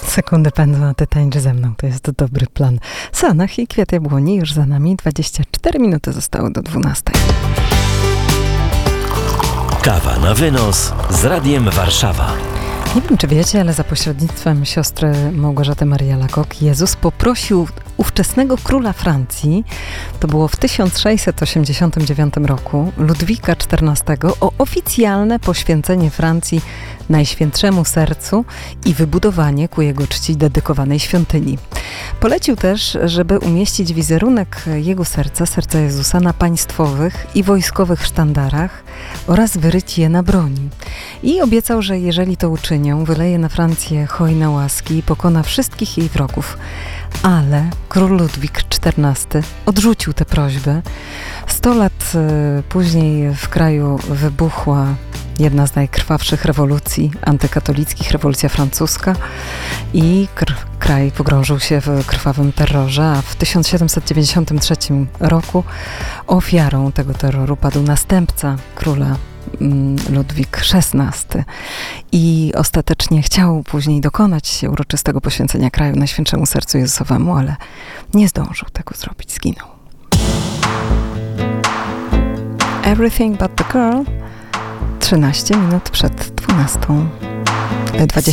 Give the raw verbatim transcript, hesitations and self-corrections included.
Sekundy pędzą, a ty tańcz ze mną. To jest dobry plan. Sanach i Kwiat Jabłoni już za nami. dwadzieścia cztery minuty zostały do dwunastej. Kawa na wynos z Radiem Warszawa. Nie wiem, czy wiecie, ale za pośrednictwem siostry Małgorzaty Marii Alacoque Jezus poprosił ówczesnego króla Francji, to było w tysiąc sześćset osiemdziesiątym dziewiątym roku, Ludwika czternastego, o oficjalne poświęcenie Francji Najświętszemu Sercu i wybudowanie ku jego czci dedykowanej świątyni. Polecił też, żeby umieścić wizerunek jego serca, serca Jezusa, na państwowych i wojskowych sztandarach oraz wyryć je na broni. I obiecał, że jeżeli to uczynią, wyleje na Francję hojne łaski i pokona wszystkich jej wrogów. Ale król Ludwik czternasty odrzucił tę prośbę. Sto lat później w kraju wybuchła jedna z najkrwawszych rewolucji antykatolickich, rewolucja francuska, i kr- kraj pogrążył się w krwawym terrorze, a w tysiąc siedemset dziewięćdziesiątym trzecim roku ofiarą tego terroru padł następca króla Ludwik szesnasty i ostatecznie chciał później dokonać uroczystego poświęcenia kraju Najświętszemu Sercu Jezusowemu, ale nie zdążył tego zrobić, zginął. Everything but the girl. trzynaście minut przed dwunastą.